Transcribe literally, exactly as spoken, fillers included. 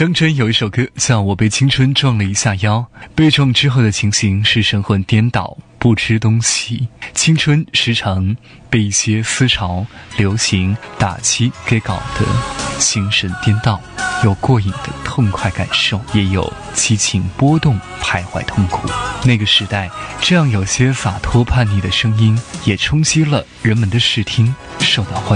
张真有一首歌叫《我被青春撞了一下腰》，被撞之后的情形是神魂颠倒，不知东西。青春时常被一些思潮、流行、打击给搞得心神颠倒，有过瘾的痛快感受，也有激情波动、徘徊痛苦。那个时代，这样有些洒脱叛逆的声音，也冲击了人们的视听，受到欢迎。